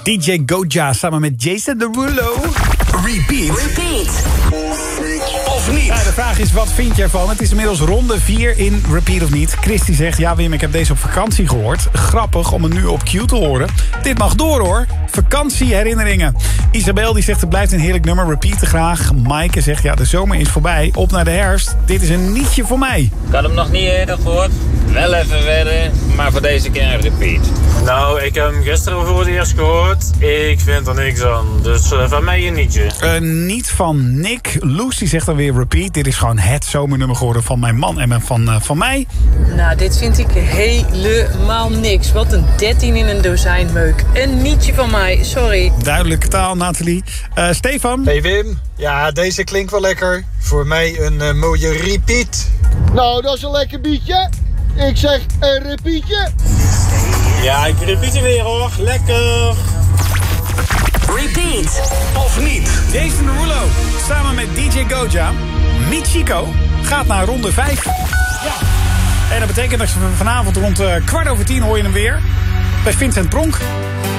DJ Goja samen met Jason Derulo. Repeat. Of niet? Ja, de vraag is, wat vind je ervan? Het is inmiddels ronde 4 in Repeat of niet. Christy zegt, ja Wim, ik heb deze op vakantie gehoord. Grappig om het nu op Q te horen. Dit mag door hoor. Vakantieherinneringen. Isabel die zegt, het blijft een heerlijk nummer. Repeaten graag. Maaike zegt, ja de zomer is voorbij. Op naar de herfst. Dit is een nietje voor mij. Ik had hem nog niet eerder gehoord. Wel even verder, maar voor deze keer een repeat. Nou, ik heb hem gisteren voor het eerst gehoord. Ik vind er niks aan. Dus van mij een nietje. Niet van Nick. Lucy zegt dan weer repeat. Dit is gewoon het zomernummer geworden van mijn man en van mij. Nou, dit vind ik helemaal niks. Wat een 13 in een dozijn meuk. Een nietje van mij, sorry. Duidelijke taal, Nathalie. Stefan? Hey Wim, ja deze klinkt wel lekker. Voor mij een mooie repeat. Nou, dat is een lekker bietje. Ik zeg een repeatje. Ja, ik repeat weer hoor. Lekker. Repeat. Of niet? Jason Derulo samen met DJ Goja. Michiko gaat naar ronde 5. Ja. En dat betekent dat je vanavond rond 10:15 hoor je hem weer. Bij Vincent Pronk.